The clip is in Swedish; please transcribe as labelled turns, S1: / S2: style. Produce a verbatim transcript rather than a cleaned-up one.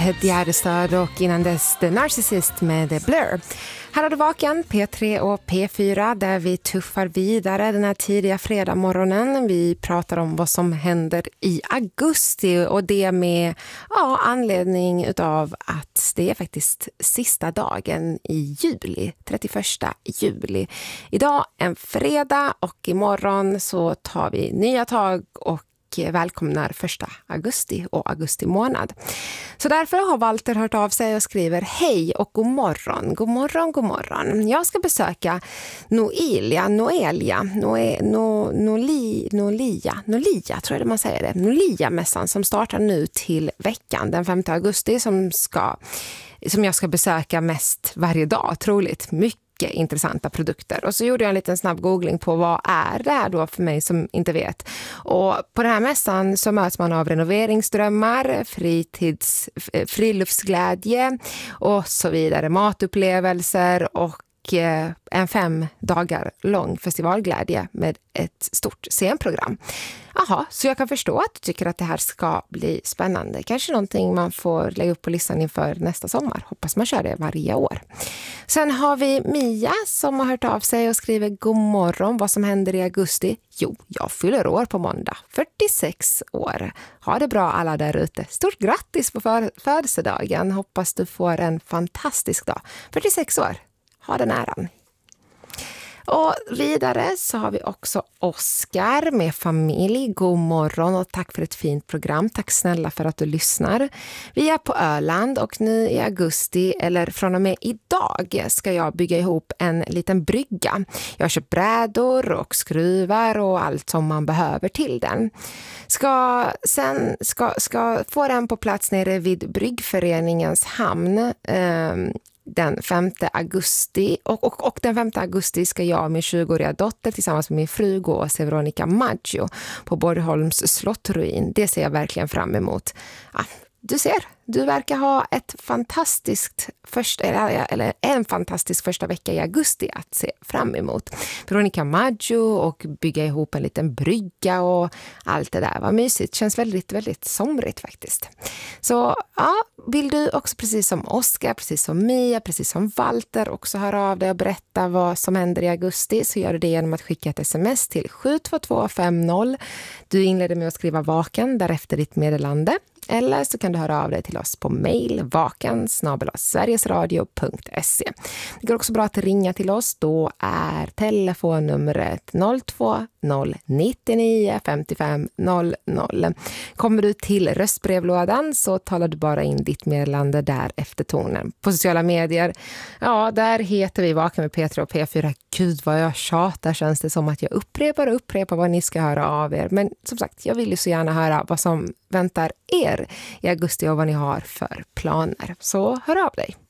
S1: Ted Gärdestad och innan dess The Narcissist med The Blur. Här har du Vaken, P tre och P fyra där vi tuffar vidare den här tidiga fredagsmorgonen. Vi pratar om vad som händer i augusti och det med ja, anledning utav att det är faktiskt sista dagen i juli, trettioförsta juli. Idag en fredag och imorgon så tar vi nya tag och välkomnar första augusti och augusti månad. Så därför har Walter hört av sig och skriver hej och god morgon, god morgon, god morgon. Jag ska besöka Noelia, Noelia, Noe, no, Noli, Nolia, Nolia tror jag det man säger det. Nolia-mässan som startar nu till veckan den femte augusti som, ska, som jag ska besöka mest varje dag, troligt mycket. Intressanta produkter. Och så gjorde jag en liten snabb googling på vad är det här då för mig som inte vet. Och på den här mässan så möts man av renoveringsdrömmar, fritids, friluftsglädje och så vidare. Matupplevelser och en fem dagar lång festivalglädje med ett stort scenprogram. Jaha, så jag kan förstå att du tycker att det här ska bli spännande. Kanske någonting man får lägga upp på listan inför nästa sommar. Hoppas man kör det varje år. Sen har vi Mia som har hört av sig och skriver god morgon. Vad som händer i augusti? Jo, jag fyller år på måndag. fyrtiosex år. Ha det bra alla där ute. Stort grattis på för- födelsedagen. Hoppas du får en fantastisk dag. fyrtiosex år. Ha den äran. Och vidare så har vi också Oskar med familj. God morgon och tack för ett fint program. Tack snälla för att du lyssnar. Vi är på Öland och nu i augusti, eller från och med idag, ska jag bygga ihop en liten brygga. Jag har köpt brädor och skruvar och allt som man behöver till den. Ska sen ska, ska få den på plats nere vid Bryggföreningens hamn eh, den femte augusti och, och, och den femte augusti ska jag och min tjugoåriga dotter tillsammans med min fru gå och se Veronica Maggio på Borgholms slottruin. Det ser jag verkligen fram emot. Ja, du ser, du verkar ha ett fantastiskt första, eller, eller en fantastisk första vecka i augusti att se fram emot. Veronica Maggio och bygga ihop en liten brygga och allt det där var mysigt. Känns väldigt, väldigt somrigt faktiskt. Så ja, vill du också precis som Oskar, precis som Mia, precis som Walter också höra av dig och berätta vad som händer i augusti så gör du det genom att skicka ett sms till sju två två fem noll. Du inleder med att skriva Vaken, därefter ditt meddelande. Eller så kan du höra av dig till oss på mail vaken snabel-a sverigesradio punkt se. Det går också bra att ringa till oss. Då är telefonnumret noll två noll nio nio fem fem noll noll. Kommer du till röstbrevlådan så talar du bara in ditt meddelande där efter tonen. På sociala medier, ja där heter vi Vaken med P tre och P fyra. Gud vad jag tjatar, känns det som att jag upprepar och upprepar vad ni ska höra av er. Men som sagt, jag vill ju så gärna höra vad som väntar er i augusti och vad ni har för planer. Så hör av dig.